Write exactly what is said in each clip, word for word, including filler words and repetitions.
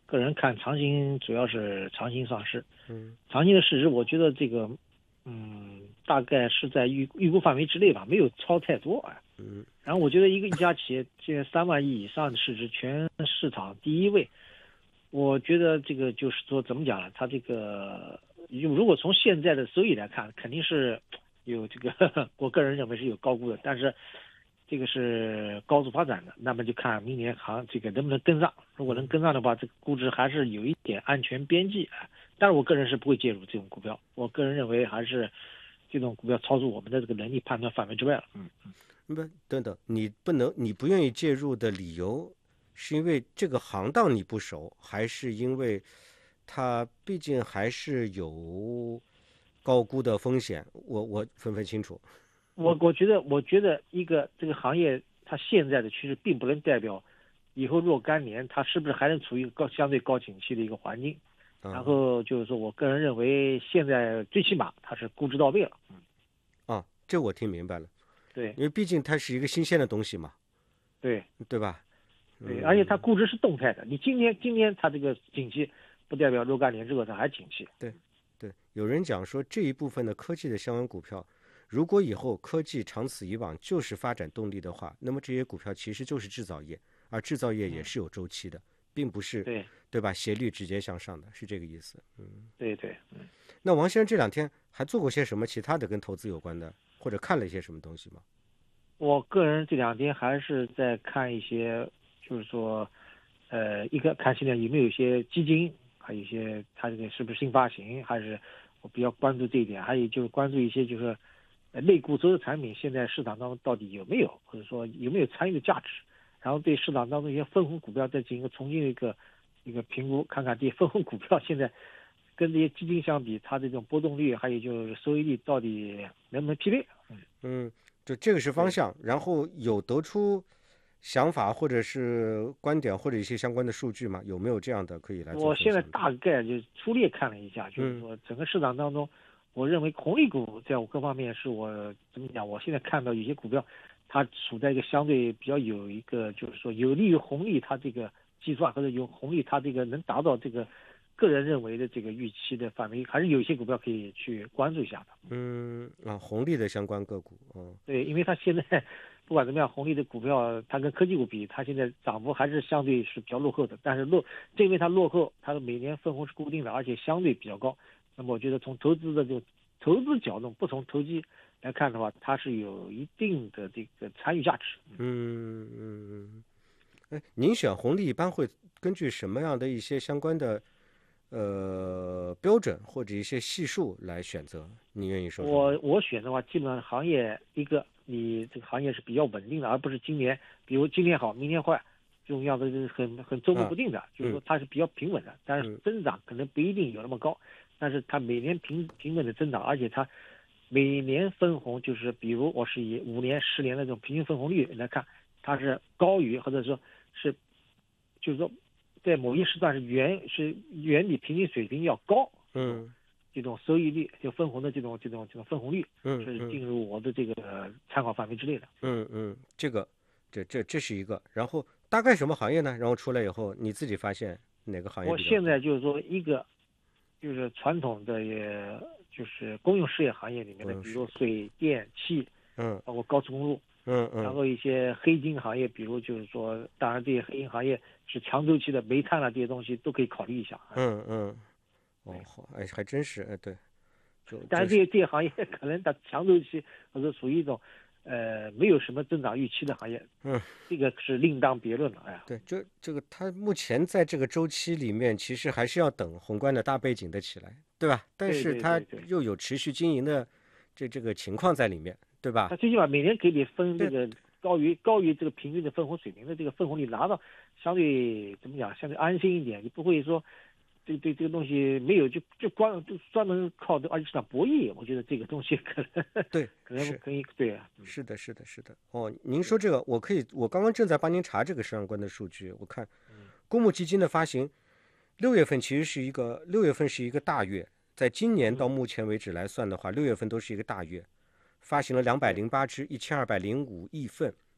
个人看长兴主要是长兴上市， 嗯长兴的市值我觉得这个嗯大概是在预预估范围之内吧，没有超太多啊。 嗯然后我觉得一个一家企业现在三万亿以上的市值，全市场第一位，我觉得这个就是说怎么讲呢？它这个如果从现在的收益来看，肯定是有这个，我个人认为是有高估的，但是这个是高速发展的，那么就看明年行这个能不能跟上。如果能跟上的话，这个估值还是有一点安全边际啊。但是我个人是不会介入这种股票，我个人认为还是这种股票超出我们的这个能力判断范围之外了。嗯。 不，等等，你不能，你不愿意介入的理由，是因为这个行当你不熟，还是因为它毕竟还是有高估的风险？我我分分清楚。 我我觉得，我觉得一个这个行业它现在的趋势，并不能代表以后若干年它是不是还能处于高相对高景气的一个环境。 嗯、 然后就是说我个人认为，现在最起码它是估值到位了。嗯。 啊，这我听明白了。 对， 因为毕竟它是一个新鲜的东西嘛， 对对吧？ 对， 嗯、 而且它估值是动态的，你今年今年它这个景气，不代表若干年之后它还景气。 对对，有人讲说这一部分的科技的相关股票，如果以后科技长此以往就是发展动力的话，那么这些股票其实就是制造业，而制造业也是有周期的，嗯、并不是对对吧？斜率直接向上的，是这个意思。嗯， 对对，嗯。 那王先生这两天还做过些什么其他的跟投资有关的，或者看了一些什么东西吗？ 我个人这两天还是在看一些，就是说，呃，一个看现在有没有一些基金，还有一些它这个是不是新发行，还是我比较关注这一点。还有就是关注一些就是，呃，类固收的产品现在市场当中到底有没有，或者说有没有参与的价值。然后对市场当中一些分红股票再进行一个重新的一个一个评估，看看这些分红股票现在跟这些基金相比，它这种波动率还有就是收益率到底能不能匹配。嗯嗯。就这个是方向，然后有得出想法或者是观点或者一些相关的数据吗？有没有这样的可以来做？ 我现在大概就粗略看了一下，就是说整个市场当中，我认为红利股在我各方面是我怎么讲？我现在看到有些股票，它处在一个相对比较有一个就是说有利于红利它这个计算，或者有红利它这个能达到这个个人认为的这个预期的范围，还是有一些股票可以去关注一下的。 嗯啊，红利的相关个股，嗯， 对，因为它现在不管怎么样，红利的股票它跟科技股比，它现在涨幅还是相对是比较落后的。但是落，正因为它落后，它的每年分红是固定的，而且相对比较高。那么我觉得从投资的这个投资角度，不从投机来看的话，它是有一定的这个参与价值。 嗯嗯嗯。哎，您选红利一般会根据什么样的一些相关的呃标准或者一些系数来选择？你愿意说说？ 我我选的话，基本上行业一个你这个行业是比较稳定的，而不是今年比如今年好明年坏，这种样子是很很周末不定的，啊、就是说它是比较平稳的，但是增长可能不一定有那么高，但是它每年平平稳的增长，而且它每年分红就是比如我是以五年十年的这种平均分红率来看，它是高于或者说是就是说在某一时段是远是远比平均水平要高。 嗯。 这种收益率，就分红的这种这种这种分红率， 嗯， 是进入我的这个参考范围之内的。 嗯嗯，这个，这这这是一个。然后大概什么行业呢？然后出来以后，你自己发现哪个行业？ 我现在就是说一个，就是传统的，也就是公用事业行业里面的，比如水电气， 嗯， 包括高速公路， 嗯嗯， 然后一些黑金行业，比如就是说，当然这些黑金行业是强周期的，煤炭啊这些东西都可以考虑一下。 嗯嗯。哦，好，哎，还真是，哎，对，就但是这些这些行业可能它强周期或者属于一种，呃，没有什么增长预期的行业， 嗯， 这个是另当别论了，哎呀。 对，这这个它目前在这个周期里面，其实还是要等宏观的大背景的起来，对吧？但是它又有持续经营的这这个情况在里面，对吧？ 它最起码每年给你分这个高于高于这个平均的分红水平的这个分红，你拿到相对怎么讲，相对安心一点，你不会说。对对，这个东西没有就就光就专门靠这二级市场博弈，我觉得这个东西可能对， 可能可以对啊， 是的，是的，是的。哦，您说这个，我可以，我刚刚正在帮您查这个相关的数据，我看公募基金的发行，六月份其实是一个六月份是一个大月，在今年到目前为止来算的话，六月份都是一个大月，发行了两百零八只，一千二百零五亿份，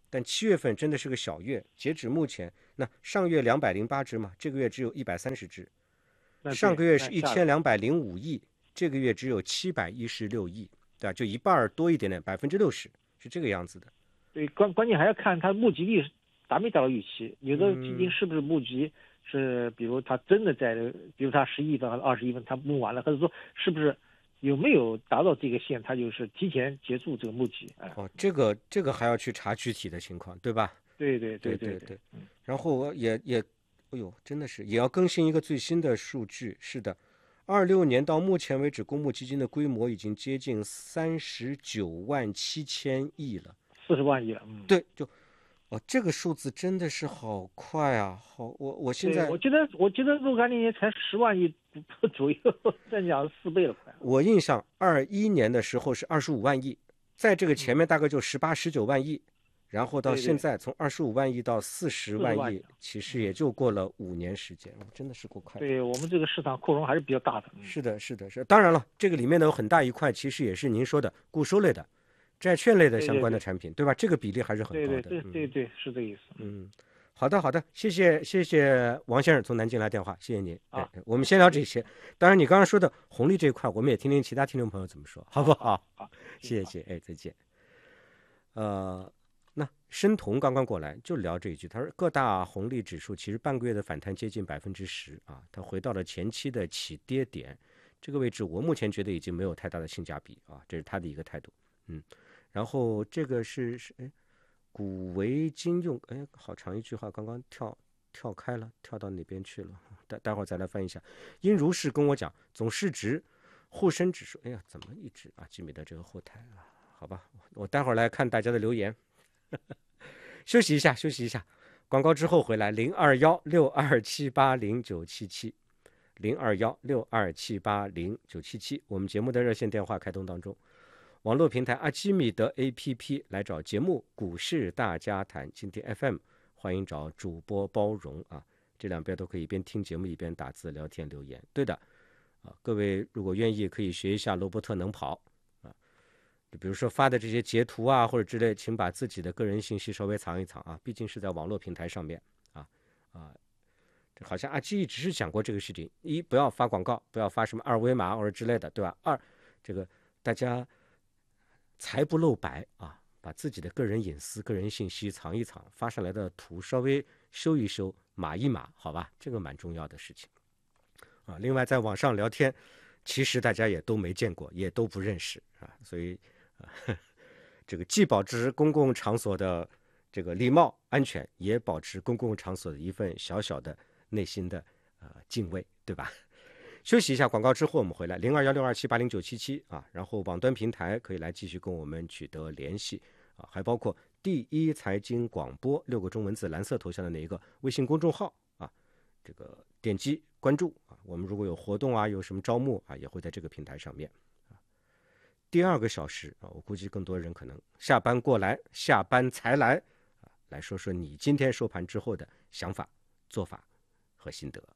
但七月份真的是个小月，截止目前，那上月两百零八只嘛，这个月只有一百三十只，上个月是一千两百零五亿，这个月只有七百一十六亿，对吧？就一半多一点点，百分之六十是这个样子的。 对，关关键还要看它募集率达没达到预期，有的基金是不是募集是，比如它真的在，比如它十亿份和二十亿份它募完了，或者说是不是有没有达到这个线，它就是提前结束这个募集。哎、 哦，这个这个还要去查具体的情况，对吧？ 对对对对对对。 然后也也，哎呦，真的是也要更新一个最新的数据。是的，二六年到目前为止，公募基金的规模已经接近三十九万七千亿了， 四十万亿了。嗯， 对，就。哦，这个数字真的是好快啊！好，我我现在我觉得我觉得若干年才十万亿左右，再讲四倍了快。 我印象二一年的时候是二十五万亿，在这个前面大概就十八十九万亿、嗯，然后到现在从二十五万亿到四十万亿， 万其实也就过了五年时间，真的是够快的。 对我们这个市场扩容还是比较大的。 嗯、是的，是的，是的。当然了，这个里面呢有很大一块，其实也是您说的固收类的。债券类的相关的产品， 对, 对, 对, 对吧？这个比例还是很高的。 对对对对对，嗯、是这意思。 嗯，好的好的，谢谢谢谢王先生从南京来电话，谢谢您。 啊， 我们先聊这些。当然，你刚刚说的红利这一块，我们也听听其他听众朋友怎么说，好不好？ 好，好谢谢，哎，再见。呃，那申彤刚刚过来就聊这一句，他说各大红利指数其实半个月的反弹接近百分之十啊，它回到了前期的起跌点，这个位置我目前觉得已经没有太大的性价比啊，这是他的一个态度。嗯。然后这个是是哎，古为今用哎，好长一句话，刚刚跳跳开了，跳到哪边去了？待待会儿再来翻译一下。因如是跟我讲，总市值、沪深指数，哎呀，怎么一直啊？吉米的这个后台啊，好吧，我待会儿来看大家的留言。休息一下，休息一下，广告之后回来。零二幺六二七八零九七七，零二幺六二七八零九七七，我们节目的热线电话开通当中。网络平台阿基米德 A P P 来找节目股市大家谈，今天 F M 欢迎找主播包容啊，这两边都可以一边听节目一边打字聊天留言。对的啊，各位如果愿意可以学一下罗伯特能跑啊，就比如说发的这些截图啊或者之类，请把自己的个人信息稍微藏一藏啊，毕竟是在网络平台上面啊啊，好像阿基一直是讲过这个事情：一，不要发广告，不要发什么二维码或者之类的，对吧？二，这个大家财不露白啊，把自己的个人隐私、个人信息藏一藏，发上来的图稍微修一修、码一码，好吧，这个蛮重要的事情啊。另外，在网上聊天，其实大家也都没见过，也都不认识啊，所以啊，这个既保持公共场所的这个礼貌安全，也保持公共场所的一份小小的内心的呃敬畏，对吧？休息一下，广告之后我们回来，零二幺六二七八零九七七啊，然后网端平台可以来继续跟我们取得联系啊，还包括第一财经广播六个中文字蓝色头像的那一个微信公众号啊，这个点击关注啊，我们如果有活动啊，有什么招募啊，也会在这个平台上面啊。第二个小时啊，我估计更多人可能下班过来，下班才来啊，来说说你今天收盘之后的想法、做法和心得。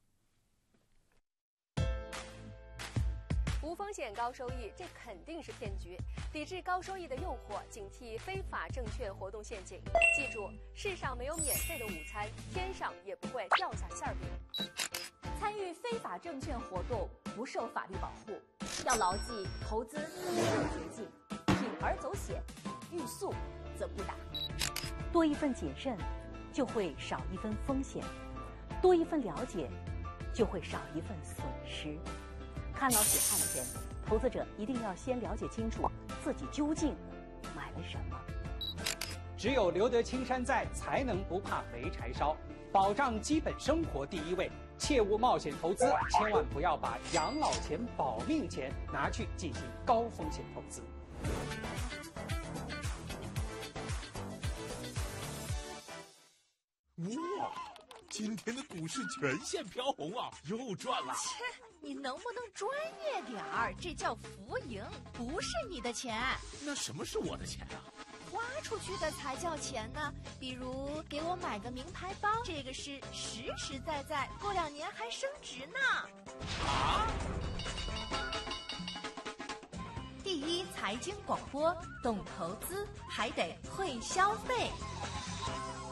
无风险高收益，这肯定是骗局。抵制高收益的诱惑，警惕非法证券活动陷阱。记住，世上没有免费的午餐，天上也不会掉下馅饼。 参与非法证券活动不受法律保护，要牢记投资没有捷径，铤而走险，欲速则不达。 多一份谨慎，就会少一分风险；多一份了解，就会少一份损失。看牢血汗钱，投资者一定要先了解清楚自己究竟买了什么。 只有留得青山在，才能不怕没柴烧。保障基本生活第一位，切勿冒险投资，千万不要把养老钱、保命钱拿去进行高风险投资。 哇！今天的股市全线飘红啊，又赚了！ 切，你能不能专业点儿？这叫浮盈，不是你的钱。 那什么是我的钱啊？ 花出去的才叫钱呢。比如给我买个名牌包，这个是实实在在，过两年还升值呢。 啊！ 第一一财经广播，懂投资还得会消费。